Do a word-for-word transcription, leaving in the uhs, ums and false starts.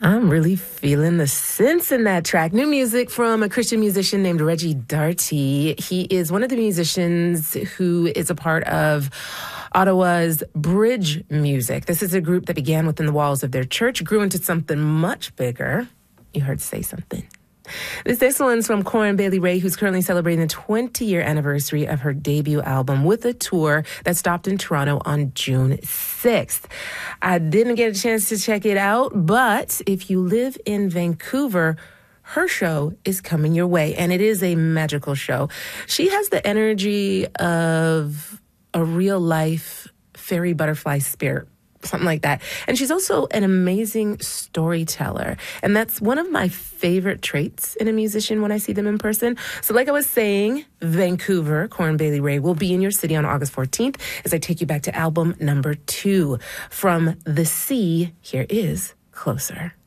I'm really feeling the sense in that track. New music from a Christian musician named Reggie Darty. He is one of the musicians who is a part of Ottawa's Bridge Music. This is a group that began within the walls of their church, grew into something much bigger. You heard Say Something. This next one's from Corin Bailey Rae, who's currently celebrating the twenty-year anniversary of her debut album with a tour that stopped in Toronto on June sixth. I didn't get a chance to check it out, but if you live in Vancouver, her show is coming your way, and it is a magical show. She has the energy of a real-life fairy butterfly spirit, something like that. And she's also an amazing storyteller. And that's one of my favorite traits in a musician when I see them in person. So like I was saying, Vancouver, Corin Bailey Rae will be in your city on August fourteenth as I take you back to album number two. From The Sea, here is Closer.